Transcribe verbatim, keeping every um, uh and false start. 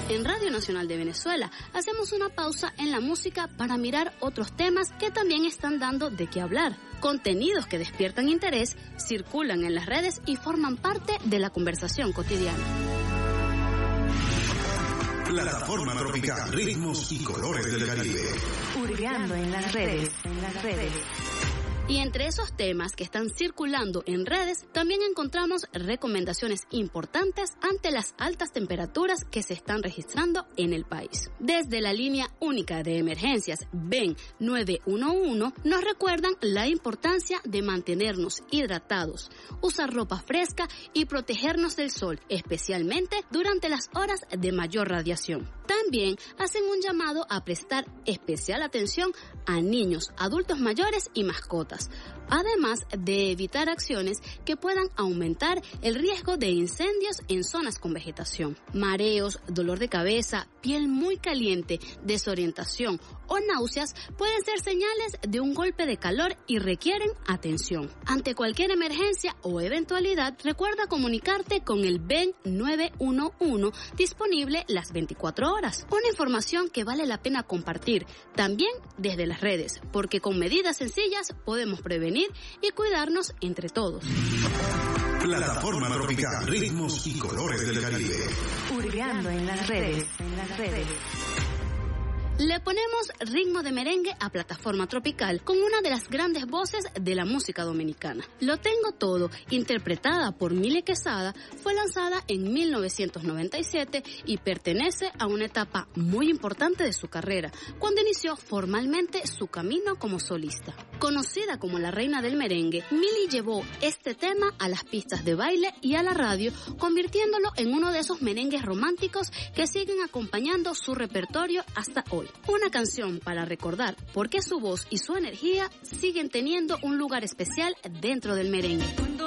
En Radio Nacional de Venezuela hacemos una pausa en la música para mirar otros temas que también están dando de qué hablar. Contenidos que despiertan interés, circulan en las redes y forman parte de la conversación cotidiana. Plataforma Tropical, ritmos y colores del Caribe. Hurgando en las redes, en las redes. Y entre esos temas que están circulando en redes, también encontramos recomendaciones importantes ante las altas temperaturas que se están registrando en el país. Desde la línea única de emergencias B E N nueve uno uno nos recuerdan la importancia de mantenernos hidratados, usar ropa fresca y protegernos del sol, especialmente durante las horas de mayor radiación. También hacen un llamado a prestar especial atención a niños, adultos mayores y mascotas, además de evitar acciones que puedan aumentar el riesgo de incendios en zonas con vegetación. Mareos, dolor de cabeza, piel muy caliente, desorientación o náuseas pueden ser señales de un golpe de calor y requieren atención. Ante cualquier emergencia o eventualidad, recuerda comunicarte con el B E N nueve uno uno disponible las veinticuatro horas. Una información que vale la pena compartir también desde las redes, porque con medidas sencillas podemos prevenir y cuidarnos entre todos. Plataforma Tropical, ritmos y colores del Caribe. Hurgando en las redes, en las redes. Le ponemos ritmo de merengue a Plataforma Tropical con una de las grandes voces de la música dominicana. Lo Tengo Todo, interpretada por Mile Quesada, fue lanzada en mil novecientos noventa y siete y pertenece a una etapa muy importante de su carrera, cuando inició formalmente su camino como solista. Conocida como la reina del merengue, Mili llevó este tema a las pistas de baile y a la radio, convirtiéndolo en uno de esos merengues románticos que siguen acompañando su repertorio hasta hoy. Una canción para recordar por qué su voz y su energía siguen teniendo un lugar especial dentro del merengue.